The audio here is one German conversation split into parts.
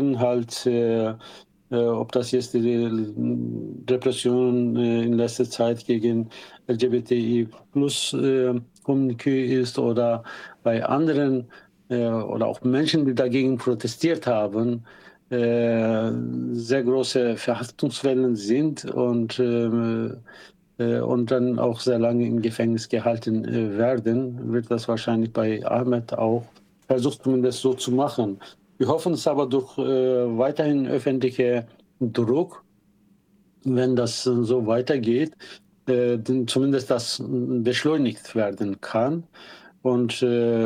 halt, ob das jetzt die Repression in letzter Zeit gegen LGBTI plus Community ist oder bei anderen oder auch Menschen, die dagegen protestiert haben, äh, sehr große Verhaftungswellen sind und dann auch sehr lange im Gefängnis gehalten werden, wird das wahrscheinlich bei Ahmed auch versucht, zumindest so zu machen. Wir hoffen es aber durch weiterhin öffentliche Druck, wenn das so weitergeht, zumindest das beschleunigt werden kann und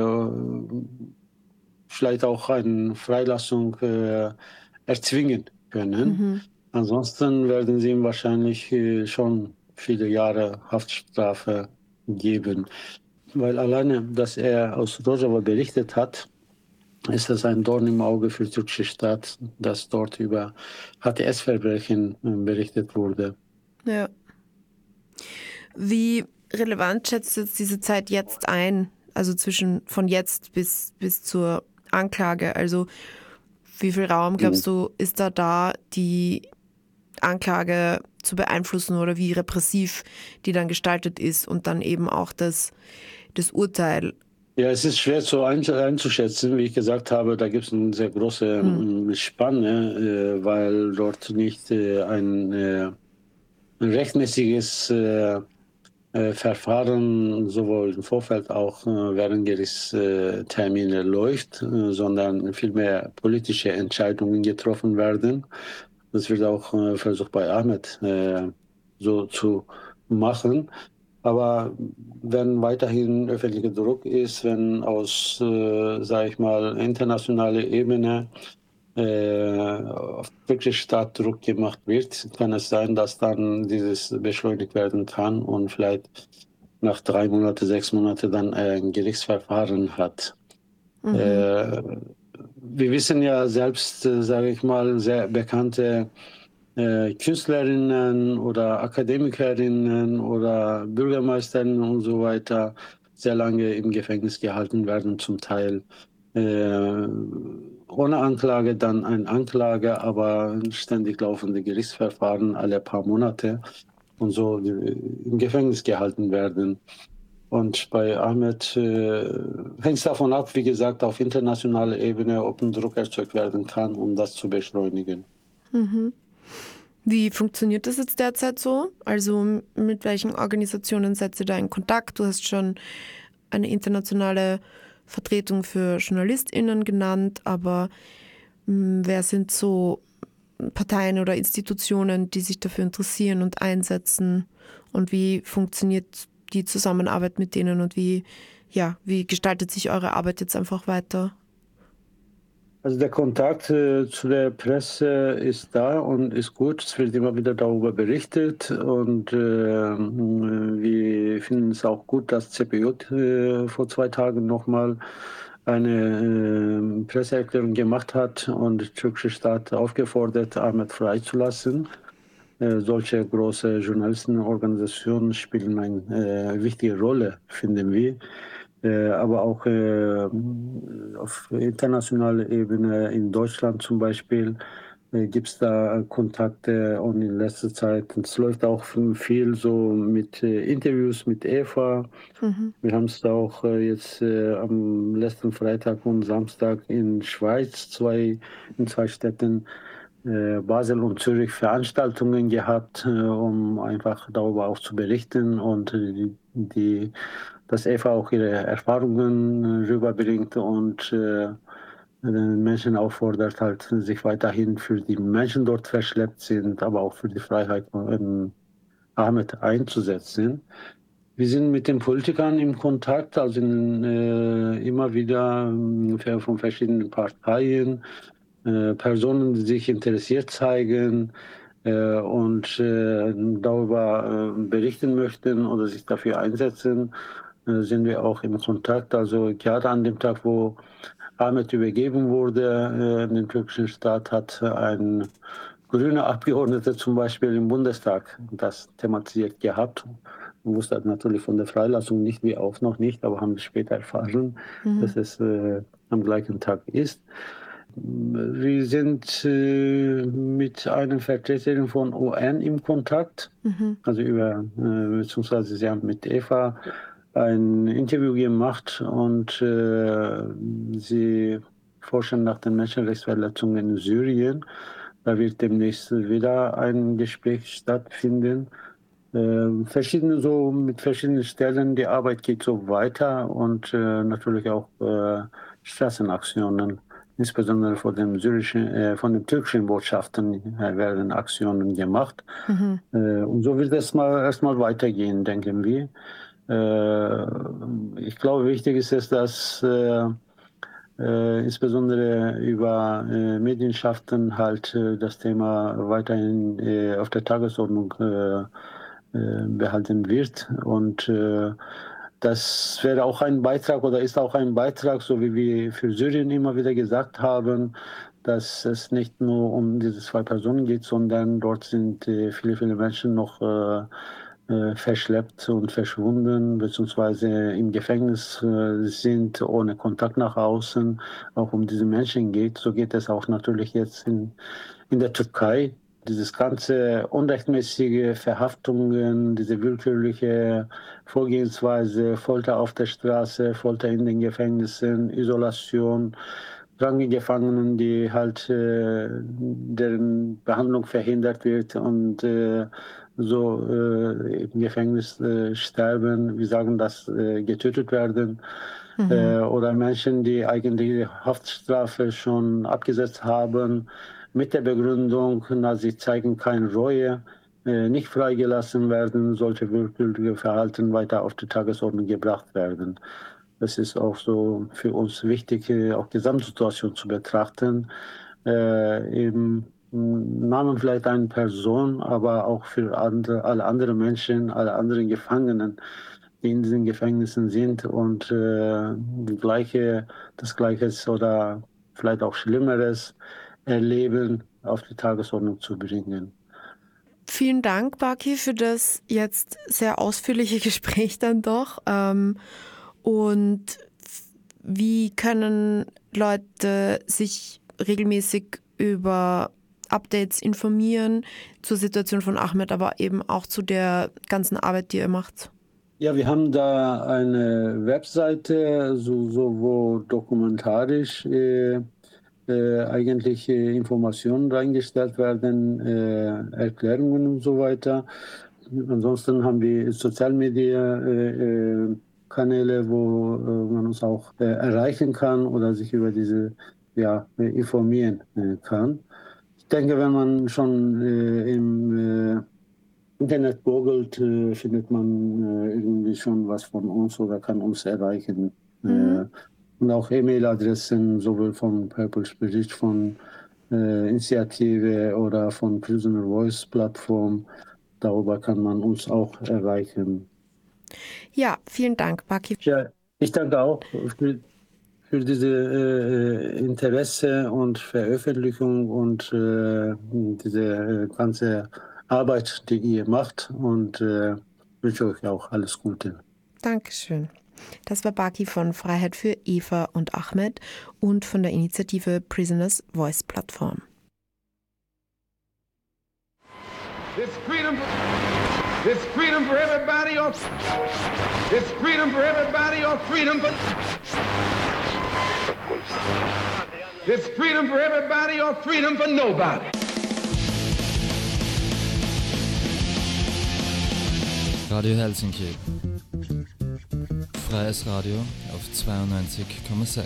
vielleicht auch eine Freilassung erzwingen können. Mhm. Ansonsten werden sie ihm wahrscheinlich schon viele Jahre Haftstrafe geben, weil alleine, dass er aus Rojava berichtet hat, ist das ein Dorn im Auge für die türkische Staat, dass dort über HTS-Verbrechen berichtet wurde. Ja. Wie relevant schätzt du jetzt diese Zeit jetzt ein? Also zwischen von jetzt bis zur Anklage. Also wie viel Raum, Mhm. glaubst du, ist da, die Anklage zu beeinflussen oder wie repressiv die dann gestaltet ist und dann eben auch das Urteil? Ja, es ist schwer so einzuschätzen. Wie ich gesagt habe, da gibt es eine sehr große Hm. Spanne, weil dort nicht ein rechtmäßiges Verfahren sowohl im Vorfeld auch während Gerichtstermine läuft, sondern vielmehr politische Entscheidungen getroffen werden. Das wird auch versucht bei Ahmed so zu machen. Aber wenn weiterhin öffentlicher Druck ist, wenn aus, sage ich mal, internationaler Ebene auf wirklich stark Druck gemacht wird, kann es sein, dass dann dieses beschleunigt werden kann und vielleicht nach 3 Monate, 6 Monate dann ein Gerichtsverfahren hat. Mhm. Äh, Wir wissen ja selbst, sage ich mal, sehr bekannte Künstlerinnen oder Akademikerinnen oder Bürgermeisterinnen und so weiter sehr lange im Gefängnis gehalten werden, zum Teil äh, ohne Anklage, dann eine Anklage, aber ständig laufende Gerichtsverfahren alle paar Monate und so im Gefängnis gehalten werden. Und bei Ahmed hängt es davon ab, wie gesagt, auf internationaler Ebene, ob ein Druck erzeugt werden kann, um das zu beschleunigen. Mhm. Wie funktioniert das jetzt derzeit so? Also mit welchen Organisationen seid ihr da in Kontakt? Du hast schon eine internationale Vertretung für JournalistInnen genannt, aber wer sind so Parteien oder Institutionen, die sich dafür interessieren und einsetzen? Und wie funktioniert die Zusammenarbeit mit denen und wie gestaltet sich eure Arbeit jetzt einfach weiter? Also der Kontakt zu der Presse ist da und ist gut. Es wird immer wieder darüber berichtet und wir finden es auch gut, dass CPJ vor 2 Tagen nochmal eine Presseerklärung gemacht hat und die türkische Staat aufgefordert, Ahmed freizulassen. Solche große Journalistenorganisationen spielen eine wichtige Rolle, finden wir. Aber auch auf internationaler Ebene, in Deutschland zum Beispiel, gibt es da Kontakte und in letzter Zeit, es läuft auch viel so mit Interviews mit Eva. Mhm. Wir haben es da auch jetzt am letzten Freitag und Samstag in Schweiz, in 2 Städten, Basel und Zürich, Veranstaltungen gehabt, um einfach darüber auch zu berichten und dass Eva auch ihre Erfahrungen rüberbringt und den Menschen auffordert, halt sich weiterhin für die Menschen dort verschleppt sind, aber auch für die Freiheit von Ahmed einzusetzen. Wir sind mit den Politikern im Kontakt, also immer wieder von verschiedenen Parteien, Personen, die sich interessiert zeigen und darüber berichten möchten oder sich dafür einsetzen, sind wir auch im Kontakt. Also gerade an dem Tag, wo Ahmed übergeben wurde, in den türkischen Staat, hat ein grüner Abgeordneter zum Beispiel im Bundestag das thematisiert gehabt. Man wusste natürlich von der Freilassung nicht, wie auch noch nicht, aber haben wir später erfahren, Mhm. dass es am gleichen Tag ist. wir sind mit einer Vertreterin von UN im Kontakt, also beziehungsweise sie haben mit Eva ein Interview gemacht und sie forschen nach den Menschenrechtsverletzungen in Syrien. Da wird demnächst wieder ein Gespräch stattfinden. Mit verschiedenen Stellen. Die Arbeit geht so weiter und natürlich auch Straßenaktionen, insbesondere von den türkischen Botschaften werden Aktionen gemacht. Und so wird es erstmal weitergehen, denken wir. Ich glaube, wichtig ist es, dass insbesondere über Medienschaften halt das Thema weiterhin auf der Tagesordnung behalten wird. Und das wäre auch ein Beitrag oder ist auch ein Beitrag, so wie wir für Syrien immer wieder gesagt haben, dass es nicht nur um diese 2 Personen geht, sondern dort sind viele, viele Menschen noch verschleppt und verschwunden, beziehungsweise im Gefängnis sind, ohne Kontakt nach außen, auch um diese Menschen geht. So geht es auch natürlich jetzt in der Türkei. Dieses ganze unrechtmäßige Verhaftungen, diese willkürliche Vorgehensweise, Folter auf der Straße, Folter in den Gefängnissen, Isolation, Gefangenen, die halt deren Behandlung verhindert wird und im Gefängnis sterben, wir sagen, dass getötet werden. Oder Menschen, die eigentlich die Haftstrafe schon abgesetzt haben, mit der Begründung, na, sie zeigen keine Reue, nicht freigelassen werden, solche willkürliche Verhalten weiter auf die Tagesordnung gebracht werden. Das ist auch so für uns wichtig, auch die Gesamtsituation zu betrachten. Im Namen vielleicht einer Person, aber auch für alle anderen Menschen, alle anderen Gefangenen, die in diesen Gefängnissen sind und das Gleiche oder vielleicht auch Schlimmeres erleben, auf die Tagesordnung zu bringen. Vielen Dank, Baki, für das jetzt sehr ausführliche Gespräch dann doch. Und wie können Leute sich regelmäßig über Updates informieren zur Situation von Ahmed, aber eben auch zu der ganzen Arbeit, die ihr macht? Ja, wir haben da eine Webseite, wo dokumentarisch eigentlich Informationen reingestellt werden, Erklärungen und so weiter. Ansonsten haben wir Sozialmedia-Kanäle, wo man uns auch erreichen kann oder sich über diese informieren kann. Ich denke, wenn man schon im Internet googelt, findet man irgendwie schon was von uns oder kann uns erreichen. Und auch E-Mail-Adressen, sowohl von Purple Spirit, von Initiative oder von Prisoner Voice Plattform. Darüber kann man uns auch erreichen. Ja, vielen Dank, Baki. Ja, ich danke auch für diese Interesse und Veröffentlichung und diese ganze Arbeit, die ihr macht, und wünsche euch auch alles Gute. Dankeschön. Das war Baki von Freiheit für Eva und Ahmed und von der Initiative Prisoners Voice Plattform. It's freedom for everybody, or it's freedom for everybody, or freedom for it's freedom for everybody, or freedom for nobody. Radio Helsinki. Freies Radio auf 92,6.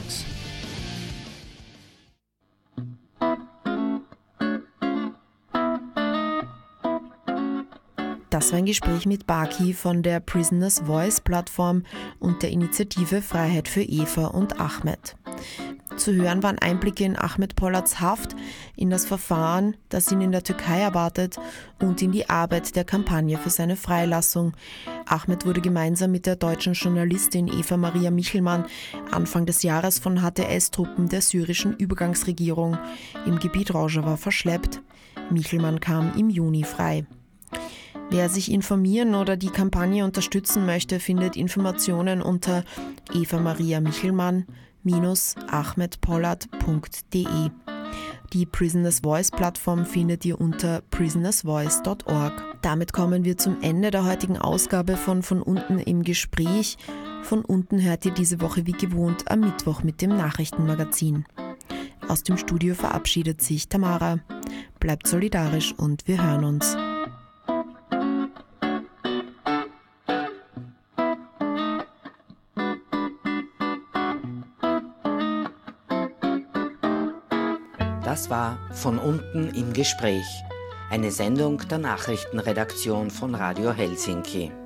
Das war ein Gespräch mit Baki von der Prisoners Voice Plattform und der Initiative Freiheit für Eva und Ahmed. Zu hören waren Einblicke in Ahmed Pollats Haft, in das Verfahren, das ihn in der Türkei erwartet, und in die Arbeit der Kampagne für seine Freilassung. Ahmed wurde gemeinsam mit der deutschen Journalistin Eva Maria Michelmann Anfang des Jahres von HTS-Truppen der syrischen Übergangsregierung im Gebiet Rojava verschleppt. Michelmann kam im Juni frei. Wer sich informieren oder die Kampagne unterstützen möchte, findet Informationen unter Eva Maria Michelmann, prisonersvoice.de. Die Prisoners Voice Plattform findet ihr unter prisonersvoice.org. Damit kommen wir zum Ende der heutigen Ausgabe von unten im Gespräch. Von unten hört ihr diese Woche wie gewohnt am Mittwoch mit dem Nachrichtenmagazin. Aus dem Studio verabschiedet sich Tamara. Bleibt solidarisch und wir hören uns. Das war Von unten im Gespräch, eine Sendung der Nachrichtenredaktion von Radio Helsinki.